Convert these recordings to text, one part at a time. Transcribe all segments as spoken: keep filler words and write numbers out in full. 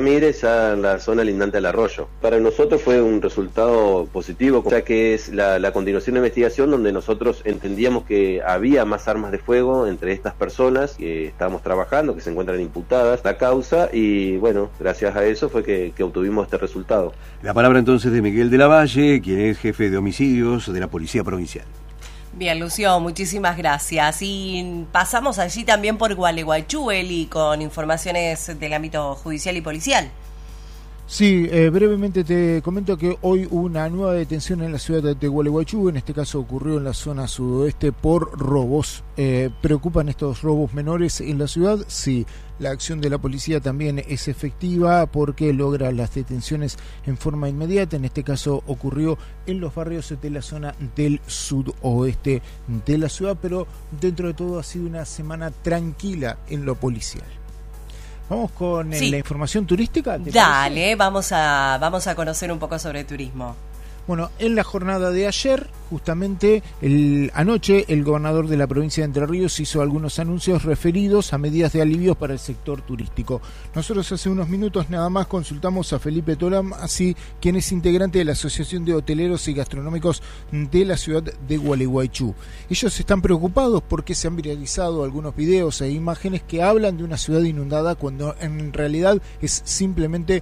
Ramírez, ya en la zona lindante al arroyo. Para nosotros fue un resultado positivo, ya que es la, la continuación de investigación donde nosotros entendíamos que había más armas de fuego entre estas personas que estábamos trabajando, que se encuentran imputadas la causa, y bueno, gracias a eso fue que, que obtuvimos este resultado. La palabra entonces de Miguel de la Valle, quien es jefe de homicidios de la Policía Provincial. Bien, Lucio, muchísimas gracias. Y pasamos allí también por Gualeguaychú, Eli, con informaciones del ámbito judicial y policial. Sí, eh, brevemente te comento que hoy hubo una nueva detención en la ciudad de, de Gualeguaychú. En este caso ocurrió en la zona sudoeste por robos. Eh, ¿Preocupan estos robos menores en la ciudad? Sí. La acción de la policía también es efectiva porque logra las detenciones en forma inmediata. En este caso ocurrió en los barrios de la zona del sudoeste de la ciudad, pero dentro de todo ha sido una semana tranquila en lo policial. Vamos con sí. la información turística. Dale, vamos a, vamos a conocer un poco sobre turismo. Bueno, en la jornada de ayer, justamente el, anoche, el gobernador de la provincia de Entre Ríos hizo algunos anuncios referidos a medidas de alivio para el sector turístico. Nosotros hace unos minutos nada más consultamos a Felipe Tolam, así quien es integrante de la Asociación de Hoteleros y Gastronómicos de la ciudad de Gualeguaychú. Ellos están preocupados porque se han viralizado algunos videos e imágenes que hablan de una ciudad inundada cuando en realidad es simplemente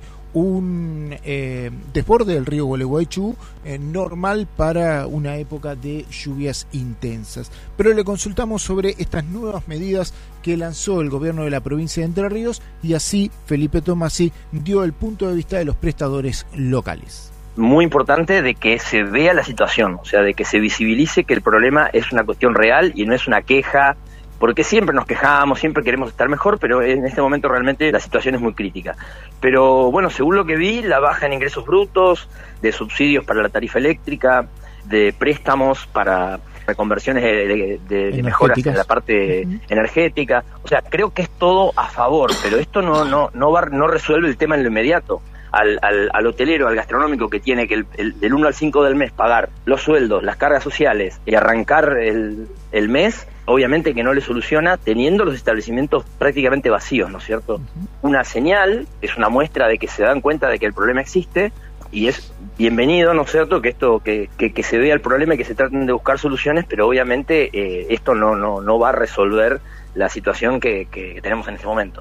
un eh, desborde del río Gualeguaychú eh, normal para una época de lluvias intensas. Pero le consultamos sobre estas nuevas medidas que lanzó el gobierno de la provincia de Entre Ríos y así Felipe Tomasi dio el punto de vista de los prestadores locales. Muy importante de que se vea la situación, o sea, de que se visibilice que el problema es una cuestión real y no es una queja, porque siempre nos quejamos, siempre queremos estar mejor, pero en este momento realmente la situación es muy crítica. Pero bueno, según lo que vi, la baja en ingresos brutos, de subsidios para la tarifa eléctrica, de préstamos para reconversiones de, de, de, de mejoras en la parte uh-huh. energética, o sea, creo que es todo a favor, pero esto no no no va no resuelve el tema en lo inmediato. Al, al, al hotelero, al gastronómico que tiene que el, el, del uno al cinco del mes pagar los sueldos, las cargas sociales y arrancar el, el mes, obviamente que no le soluciona teniendo los establecimientos prácticamente vacíos, ¿no es cierto? Uh-huh. Una señal, es una muestra de que se dan cuenta de que el problema existe y es bienvenido, ¿no es cierto?, que esto que, que, que se vea el problema y que se traten de buscar soluciones, pero obviamente eh, esto no, no, no va a resolver la situación que, que tenemos en este momento.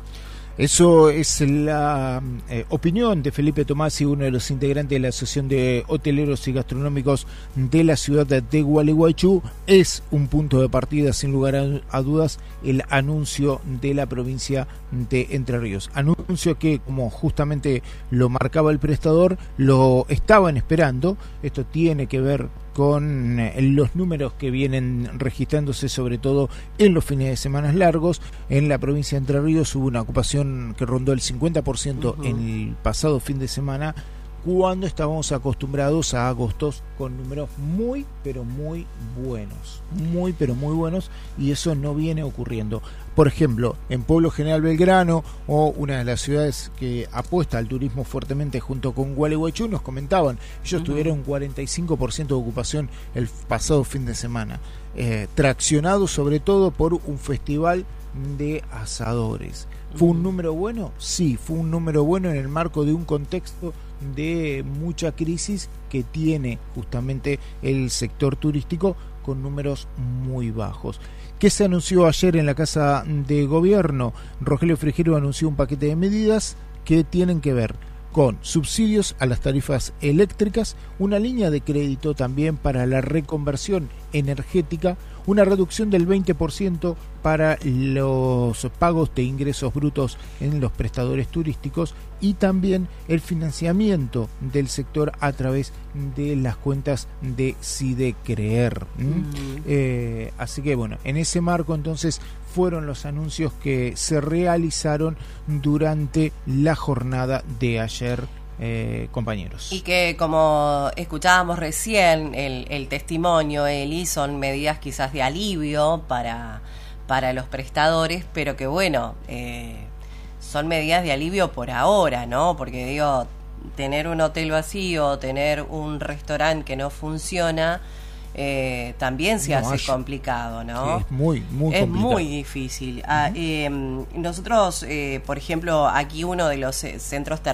Eso es la eh, opinión de Felipe Tomasi, uno de los integrantes de la Asociación de Hoteleros y Gastronómicos de la ciudad de Gualeguaychú. Es un punto de partida, sin lugar a, a dudas, el anuncio de la provincia de Entre Ríos. Anuncio que, como justamente lo marcaba el prestador, lo estaban esperando. Esto tiene que ver con los números que vienen registrándose sobre todo en los fines de semana largos. En la provincia de Entre Ríos hubo una ocupación que rondó el cincuenta por ciento uh-huh. en el pasado fin de semana, cuando estábamos acostumbrados a agostos con números muy, pero muy buenos. Muy, pero muy buenos, y eso no viene ocurriendo. Por ejemplo, en Pueblo General Belgrano, o una de las ciudades que apuesta al turismo fuertemente junto con Gualeguaychú, nos comentaban, ellos uh-huh. tuvieron cuarenta y cinco por ciento de ocupación el pasado fin de semana, eh, traccionado sobre todo por un festival de asadores. ¿Fue un número bueno? Sí, fue un número bueno en el marco de un contexto de mucha crisis que tiene justamente el sector turístico, con números muy bajos. ¿Qué se anunció ayer en la Casa de Gobierno? Rogelio Frigerio anunció un paquete de medidas que tienen que ver con subsidios a las tarifas eléctricas, una línea de crédito también para la reconversión energética, una reducción del veinte por ciento para los pagos de ingresos brutos en los prestadores turísticos y también el financiamiento del sector a través de las cuentas de Sidecreer. ¿Mm? Mm. Eh, así que bueno, en ese marco entonces fueron los anuncios que se realizaron durante la jornada de ayer. Eh, compañeros. Y que, como escuchábamos recién el, el testimonio, Eli, son medidas quizás de alivio para, para los prestadores, pero que bueno, eh, son medidas de alivio por ahora, ¿no? Porque digo, tener un hotel vacío, tener un restaurante que no funciona, eh, también se no, hace hay, complicado, ¿no? Sí, es muy, muy es complicado. muy difícil. Uh-huh. Ah, eh, nosotros, eh, por ejemplo, aquí uno de los eh, centros